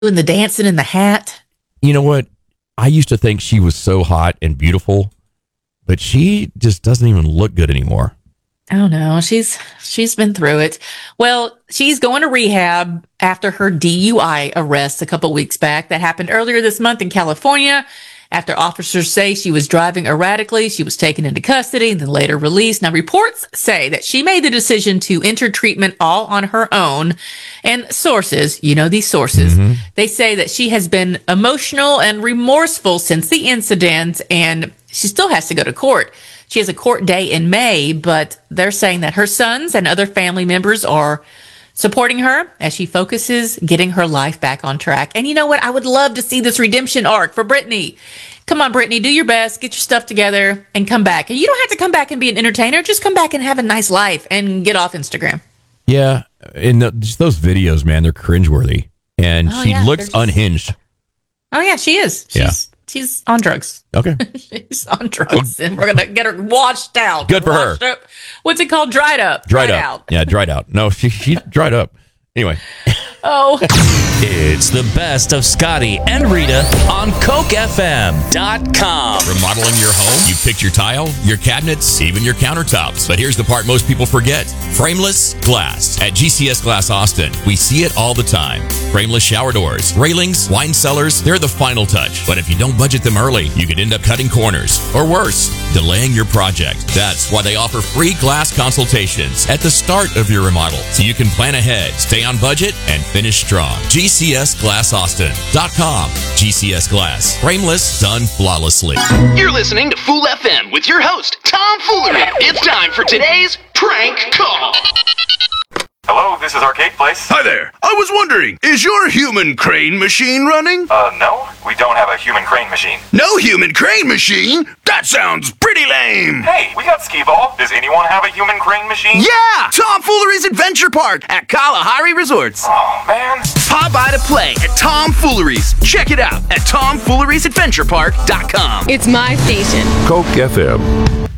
doing the dancing in the hat. You know what? I used to think she was so hot and beautiful, but she just doesn't even look good anymore. Oh no, she's been through it. Well, she's going to rehab after her DUI arrest a couple weeks back. That happened earlier this month in California. After officers say she was driving erratically, she was taken into custody and then later released. Now, reports say that she made the decision to enter treatment all on her own. And sources, these sources, they say that she has been emotional and remorseful since the incident, and she still has to go to court. She has a court day in May, but they're saying that her sons and other family members are supporting her as she focuses getting her life back on track. And you know what? I would love to see this redemption arc for Brittany. Come on, Brittany, do your best, get your stuff together, and come back. And you don't have to come back and be an entertainer. Just come back and have a nice life and get off Instagram. Yeah, and just those videos, man, they're cringeworthy. And she looks unhinged. Oh, yeah, she is. She's on drugs. Okay. She's on drugs, and we're going to get her washed out. Good for her. Up. What's it called? Dried up. Dried out. Yeah, dried out. No, she dried up. Anyway. Oh. It's the best of Scotty and Rita on CokeFM.com. Remodeling your home? You picked your tile, your cabinets, even your countertops. But here's the part most people forget. Frameless glass. At GCS Glass Austin, we see it all the time. Frameless shower doors, railings, wine cellars, they're the final touch. But if you don't budget them early, you could end up cutting corners. Or worse, delaying your project. That's why they offer free glass consultations at the start of your remodel. So you can plan ahead, stay on budget, and finish strong. GCSGlassAustin.com. GCS Glass. Frameless, done flawlessly. You're listening to Fool FM with your host, Tom Foolery. It's time for today's prank call. Hello, this is Arcade Place. Hi there. I was wondering, is your human crane machine running? No, we don't have a human crane machine. No human crane machine? That sounds pretty lame. Hey, we got Skee-Ball. Does anyone have a human crane machine? Yeah! Tom Foolery's Adventure Park at Kalahari Resorts. Oh, man. Pop by to play at Tom Foolery's. Check it out at TomFoolery'sAdventurePark.com. It's my station. Coke FM.